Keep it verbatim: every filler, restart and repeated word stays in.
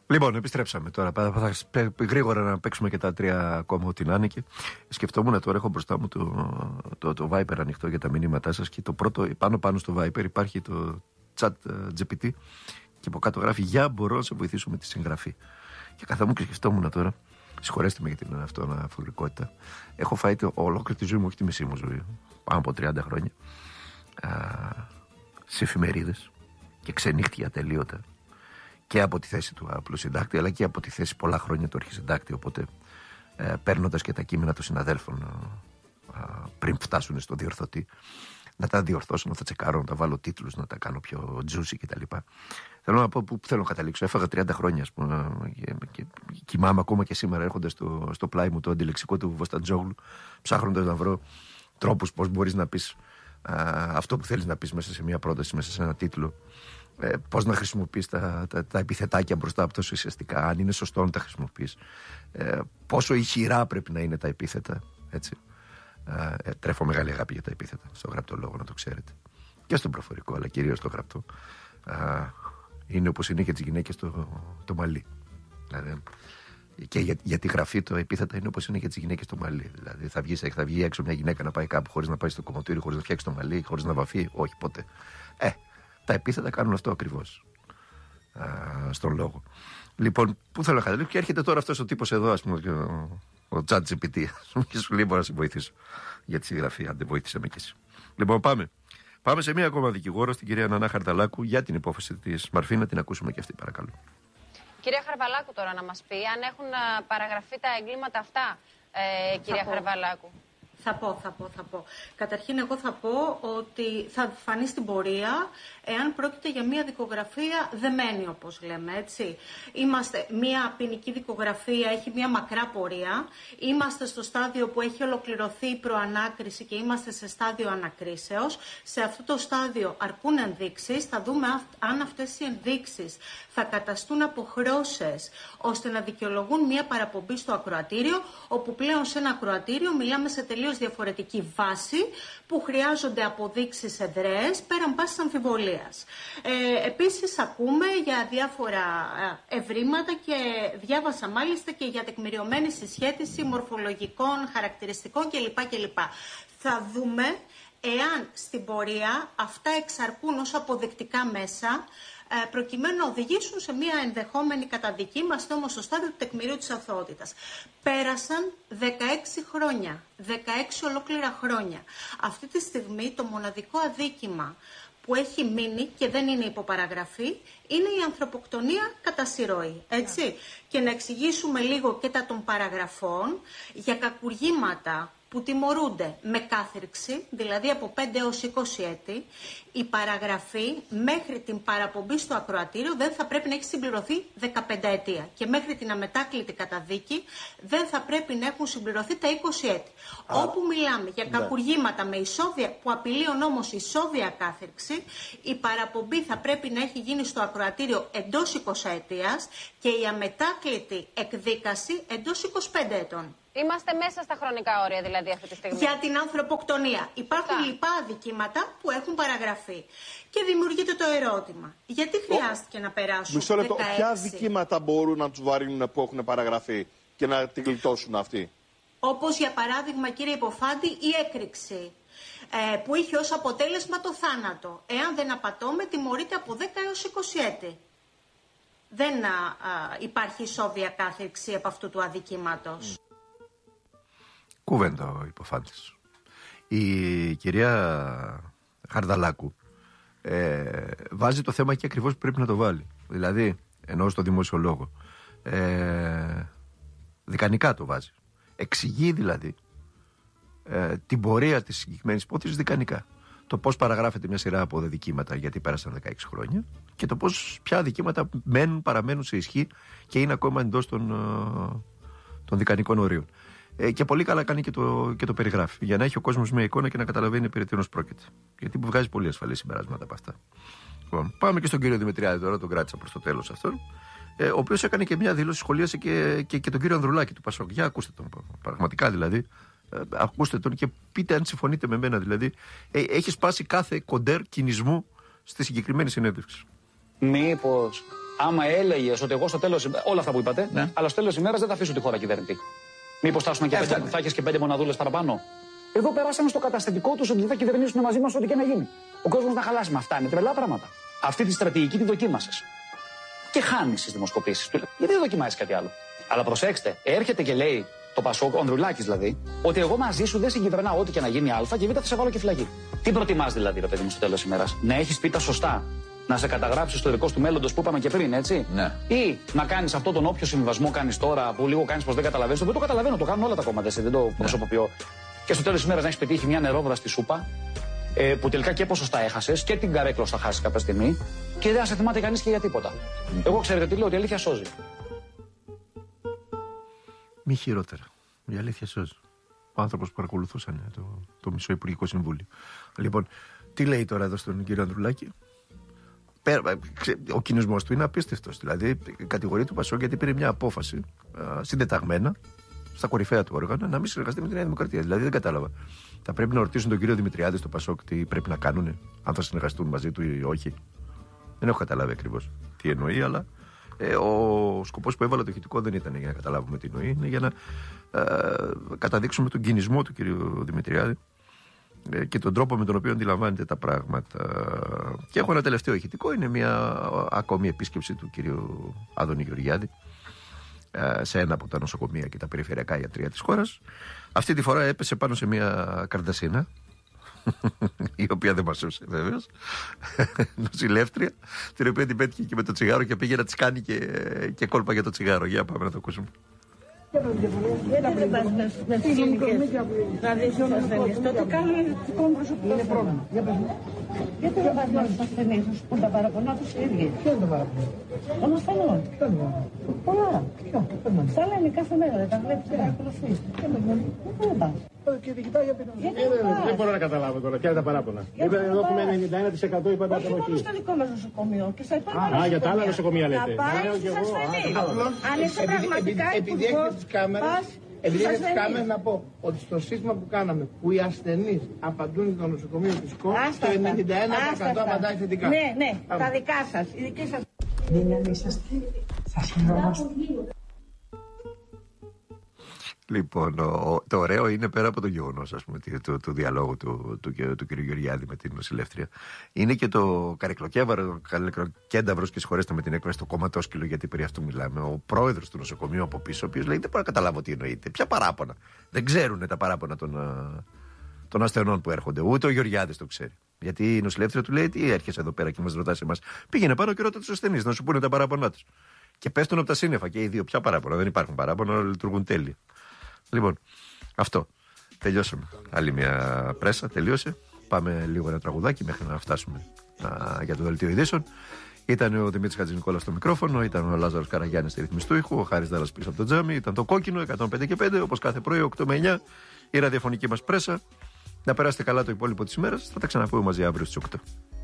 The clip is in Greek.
Λοιπόν, επιστρέψαμε τώρα. Θα, θα γρήγορα να παίξουμε και τα τρία ακόμα ό,τι να είναι. Και σκεφτόμουν τώρα, έχω μπροστά μου το, το, το Viper ανοιχτό για τα μηνύματά σας. Και το πρώτο, πάνω πάνω στο Viper υπάρχει το chat τζι πι τι. Και από κάτω γράφει: Γεια, μπορώ να σε βοηθήσω με τη συγγραφή. Και καθόμουν και σκεφτόμουν τώρα. Συγχωρέστε με για την αυτοαναφορικότητα. Έχω φάει το, ολόκληρη τη ζωή μου, όχι τη μισή μου ζωή, πάνω από τριάντα χρόνια, α, σε εφημερίδες και ξενύχτια ατελείωτα. Και από τη θέση του απλού συντάκτη, αλλά και από τη θέση πολλά χρόνια του αρχισυντάκτη. Οπότε, ε, παίρνοντας και τα κείμενα των συναδέλφων ε, ε, πριν φτάσουν στο διορθωτή, να τα διορθώσω, να τα τσεκάρω, να τα βάλω τίτλους, να τα κάνω πιο juicy κτλ. Θέλω να πω που θέλω να καταλήξω. Έφαγα τριάντα χρόνια, ας πούμε, και, και κοιμάμαι ακόμα και σήμερα, έρχοντας στο, στο πλάι μου το αντιλεξικό του Βοσταντζόγλου, ψάχνοντας να βρω τρόπους πώς μπορείς να πεις ε, αυτό που θέλεις να πεις μέσα σε μια πρόταση, μέσα σε ένα τίτλο. Ε, πώς να χρησιμοποιείς τα, τα, τα επιθετάκια μπροστά από τόσο ουσιαστικά, αν είναι σωστό να τα χρησιμοποιείς, ε, πόσο ηχηρά πρέπει να είναι τα επίθετα, έτσι. Ε, τρέφω μεγάλη αγάπη για τα επίθετα στο γραπτό λόγο, να το ξέρετε, και στον προφορικό, αλλά κυρίως στο γραπτό. Ε, είναι όπως είναι και τις γυναίκες το, το μαλλί, δηλαδή, και για, για τη γραφή το επίθετα είναι όπως είναι και τις γυναίκες το μαλλί. Δηλαδή θα βγει, θα βγει έξω μια γυναίκα να πάει κάπου χωρίς να πάει στο κομμωτήριο, χωρίς να φτιάξει το μαλλί, χωρίς να βαφεί, όχι ποτέ. Ε, τα επίθετα κάνουν αυτό ακριβώς α, στον λόγο. Λοιπόν, πού θέλω να καταλήξω, και έρχεται τώρα αυτός ο τύπος εδώ, ας πούμε, ο, ο chat τζι πι τι, και σου λέει: μπορώ να σε βοηθήσω για τη συγγραφή, αν δεν βοήθησε με κι εσύ. Λοιπόν, πάμε. Πάμε σε μία ακόμα δικηγόρο, στην κυρία Νανά Χαρδαλάκου, για την υπόθεση της Μαρφή, να την ακούσουμε και αυτή, παρακαλώ. Κυρία Χαρβαλάκου, τώρα να μας πει αν έχουν παραγραφεί τα εγκλήματα αυτά, ε, κυρία Χαρβαλάκου. Θα πω, θα πω, θα πω. Καταρχήν εγώ θα πω ότι θα φανεί στην πορεία εάν πρόκειται για μια δικογραφία δεμένη, όπως λέμε, έτσι. Είμαστε, μια ποινική δικογραφία έχει μια μακρά πορεία. Είμαστε στο στάδιο που έχει ολοκληρωθεί η προανάκριση και είμαστε σε στάδιο ανακρίσεως. Σε αυτό το στάδιο αρκούν ενδείξεις. Θα δούμε αν αυτές οι ενδείξεις θα καταστούν αποχρώσεις ώστε να δικαιολογούν μια παραπομπή στο ακροατήριο, όπου πλέον σε ένα ακροατήριο μιλάμε σε τελείως διαφορετική βάση που χρειάζονται αποδείξεις εδραίες πέραν πάσης αμφιβολίας. Ε, επίσης ακούμε για διάφορα ευρήματα και διάβασα μάλιστα και για τεκμηριωμένη συσχέτιση μορφολογικών χαρακτηριστικών κλπ. κλπ. Θα δούμε εάν στην πορεία αυτά εξαρκούν ως αποδεικτικά μέσα προκειμένου να οδηγήσουν σε μια ενδεχόμενη καταδική. Είμαστε όμως στο στάδιο του τεκμηρίου της αθωότητας. Πέρασαν δεκαέξι χρόνια, δεκαέξι ολόκληρα χρόνια. Αυτή τη στιγμή το μοναδικό αδίκημα που έχει μείνει και δεν είναι υποπαραγραφή είναι η ανθρωποκτονία κατά συρροή, έτσι. Yeah. Και να εξηγήσουμε λίγο και τα των παραγραφών για κακουργήματα που τιμωρούνται με κάθυρξη, δηλαδή από πέντε έως είκοσι έτη, η παραγραφή μέχρι την παραπομπή στο ακροατήριο δεν θα πρέπει να έχει συμπληρωθεί δεκαπέντε ετία και μέχρι την αμετάκλητη καταδίκη δεν θα πρέπει να έχουν συμπληρωθεί τα είκοσι έτη. Α, όπου μιλάμε για κακουργήματα ναι. με ισόβια, που απειλεί ο νόμος ισόβια κάθυρξη, η παραπομπή θα πρέπει να έχει γίνει στο ακροατήριο εντός είκοσι ετίας και η αμετάκλητη εκδίκαση εντός είκοσι πέντε ετών. Είμαστε μέσα στα χρονικά όρια δηλαδή αυτή τη στιγμή. Για την ανθρωποκτονία. Υπάρχουν Φά. λοιπά αδικήματα που έχουν παραγραφεί. Και δημιουργείται το ερώτημα. Γιατί χρειάστηκε Ο... να περάσουν Μισό λεπτό. δεκαέξι... Ποια αδικήματα μπορούν να τους βαρύνουν που έχουν παραγραφεί και να τη γλιτώσουν αυτοί? Όπως για παράδειγμα, κύριε Υποφάντη, η έκρηξη. Ε, που είχε ως αποτέλεσμα το θάνατο. Εάν δεν απατώμε, τιμωρείται από δέκα έως είκοσι έτη. Δεν α, α, υπάρχει ισόβια κάθριξη από αυτού του αδικήματος. Mm. Κουβέντα ο Υποφάντης. Η κυρία Χαρδαλάκου ε, βάζει το θέμα εκεί ακριβώς που πρέπει να το βάλει. Δηλαδή, εννοώ στο δημόσιο λόγο, ε, δικανικά το βάζει. Εξηγεί δηλαδή ε, την πορεία της συγκεκριμένης υπόθεσης δικανικά. Το πώς παραγράφεται μια σειρά από αδικήματα, γιατί πέρασαν δεκαέξι χρόνια, και το πώς ποια αδικήματα μένουν, παραμένουν σε ισχύ και είναι ακόμα εντός των, των δικανικών ορίων. Ε, και πολύ καλά κάνει και το, και το περιγράφει, για να έχει ο κόσμος μια εικόνα και να καταλαβαίνει περί τίνος πρόκειται. Γιατί βγάζει πολύ ασφαλή συμπεράσματα από αυτά. Λοιπόν, πάμε και στον κύριο Δημητριάδη τώρα, τον κράτησα προς το τέλος αυτόν. Ε, ο οποίος έκανε και μια δήλωση, σχολίασε και, και, και τον κύριο Ανδρουλάκη του Πασόκ. Για ακούστε τον, πραγματικά δηλαδή. Ε, ακούστε τον και πείτε αν συμφωνείτε με μένα. Δηλαδή, ε, έχει σπάσει κάθε κοντέρ κινησμού στη συγκεκριμένη συνέντευξη. Μήπως άμα έλεγε ότι εγώ στο τέλος. Όλα αυτά που είπατε, ναι. Αλλά στο τέλος της ημέρας δεν θα αφήσω τη χώρα κυβερνητή. Μήπως θα, και πέντε, θα έχεις και πέντε μοναδούλες παραπάνω. Εδώ περάσαμε στο καταστατικό τους ότι δεν θα κυβερνήσουν μαζί μας ό,τι και να γίνει. Ο κόσμος θα χαλάσει με αυτά. Είναι τρελά πράγματα. Αυτή τη στρατηγική τη δοκίμασες. Και χάνεις τις δημοσκοπήσεις. Γιατί δεν δοκιμάζεις κάτι άλλο. Αλλά προσέξτε, έρχεται και λέει το Πασόκ, ο Ανδρουλάκης δηλαδή, ότι εγώ μαζί σου δεν συγκυβερνάω ό,τι και να γίνει Α και Β θα σε βάλω και φυλακή. Τι προτιμάς δηλαδή, ρε παιδί μου, στο τέλος της ημέρας? Να έχεις πει τα σωστά, να σε καταγράψεις στο δικό του μέλλοντος που είπαμε και πριν, έτσι? Ναι. Ή να κάνεις αυτό τον όποιο συμβιβασμό κάνεις τώρα, που λίγο κάνεις πως δεν καταλαβαίνεις, το οποίο το καταλαβαίνω, το κάνουν όλα τα κόμματα, έτσι, δεν το προσωποποιώ. Ναι. Και στο τέλος της ημέρας να έχεις πετύχει μια νερόβραστη σούπα, ε, που τελικά και ποσοστά έχασες και την καρέκλα θα χάσεις κάποια στιγμή και δεν σε θυμάται κανείς και για τίποτα. Mm. Εγώ ξέρετε τι λέω, ότι η αλήθεια σώζει. Μη χειρότερα. Η αλήθεια σώζει. Ο άνθρωπος που παρακολουθούσαν το, το μισό Υπουργικό Συμβούλιο. Λοιπόν, τι λέει τώρα εδώ στον κύριο Ανδρουλάκη? Ο κινησμός του είναι απίστευτος. Δηλαδή, κατηγορεί του Πασόκ γιατί πήρε μια απόφαση α, συντεταγμένα στα κορυφαία του όργανα να μην συνεργαστεί με τη Νέα Δημοκρατία. Δηλαδή, δεν κατάλαβα. Θα πρέπει να ρωτήσουν τον κύριο Δημητριάδη στο Πασόκ τι πρέπει να κάνουν, αν θα συνεργαστούν μαζί του ή όχι. Δεν έχω καταλάβει ακριβώς τι εννοεί, αλλά ε, ο σκοπός που έβαλε το ηχητικό δεν ήταν για να καταλάβουμε τι εννοεί, είναι για να ε, καταδείξουμε τον κινησμό του κύριου Δημητριάδη ε, και τον τρόπο με τον οποίο αντιλαμβάνεται τα πράγματα. Και έχω ένα τελευταίο ηχητικό, είναι μια ακόμη επίσκεψη του κύριου Άδωνη Γεωργιάδη ε, σε ένα από τα νοσοκομεία και τα περιφερειακά ιατρεία της χώρας. Αυτή τη φορά έπεσε πάνω σε μια καρδασίνα, η οποία δεν μασούσε βέβαιως, νοσηλεύτρια, την οποία την πέτυχε και με το τσιγάρο και πήγε να της κάνει και, και κόλπα για το τσιγάρο. Για πάμε να το ακούσουμε. Γιατί δεν πας με στις κλινικές να δεις τους ασθενείς? Τότε κάνουν ειδικό προσωπικό. Είναι πρόβλημα. Γιατί δεν πας με τους ασθενείς να σου πούν τα παραπονά τους οι ίδιοι? Ποιο είναι το παραπονά? Των ασθενών. Πολλά. Στα λένε κάθε μέρα, δεν τα βλέπεις και τα ακολουθείς. Δεν πας. Δεν μπορώ να καταλάβω τώρα ποια είναι τα παράπονα. Εδώ έχουμε ενενήντα ένα τοις εκατό είπατε όχι μόνο στο δικό μας νοσοκομείο και στα υπόλοιπα νοσοκομεία. Α, για τα άλλα νοσοκομεία λέτε. Να πάει στους ασθενείς. Αν είσαι πραγματικά υπουργός, πας. Επειδή έχετε τις κάμερες, να πω ότι στο σύστημα που κάναμε, που οι ασθενείς απαντούν στο νοσοκομείο της ΚΟΠ, το ενενήντα ένα τοις εκατό απαντάει θετικά. Ναι, ναι, τα δικά σας, η δική σας. Δεν είσαστε, θα χαιρόμαστε. Λοιπόν, ο, το ωραίο είναι πέρα από το γεγονός, ας πούμε, του, του, του διαλόγου του, του, του, του κ. Γεωργιάδη με την νοσηλεύτρια. Είναι και το καρεκλοκένταυρος, και συγχωρέστε με την έκφραση, το κομματόσκυλο, γιατί περί αυτού μιλάμε. Ο πρόεδρος του νοσοκομείου από πίσω, ο οποίος λέει: δεν μπορώ να καταλάβω τι εννοείται. Ποια παράπονα? Δεν ξέρουν τα παράπονα των, των ασθενών που έρχονται. Ούτε ο Γεωργιάδης το ξέρει. Γιατί η νοσηλεύτρια του λέει: τι έρχεσαι εδώ πέρα και μας ρωτάς εμάς? Πήγαινε πάνω και ρώτα τους ασθενείς να σου πούνε τα παράπονά τους. Και πέφτουν από τα σύννεφα και οι δύο. Ποια παράπονα? Δεν υπάρχουν παράπονα, όλα λειτουργούν τέλεια. Λοιπόν, αυτό. Τελειώσαμε. Άλλη μια πρέσα, τελείωσε. Πάμε λίγο ένα τραγουδάκι μέχρι να φτάσουμε α, για το δελτίο ειδήσεων. Ήταν ο Δημήτρης Χατζηνικόλας στο μικρόφωνο, ήταν ο Λάζαρος Καραγιάννης στη ρυθμιστού ήχου, ο Χάρης Δάρας πίσω από το τζάμι, ήταν το κόκκινο εκατόν πέντε και πέντε, όπως κάθε πρωί, οκτώ με εννιά, η ραδιοφωνική μας πρέσα. Να περάσετε καλά το υπόλοιπο της ημέρας. Θα τα ξαναπούμε μαζί αύριο στις οκτώ.